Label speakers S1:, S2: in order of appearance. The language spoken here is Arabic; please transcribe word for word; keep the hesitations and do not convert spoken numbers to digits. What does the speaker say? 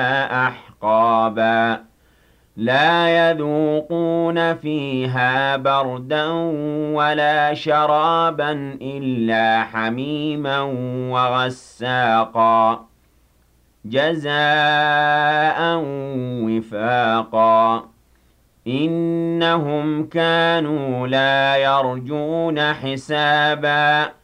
S1: أحقابا لا يذوقون فيها بردا ولا شرابا إلا حميما وغساقا جزاء وفاقا إنهم كانوا لا يرجون حسابا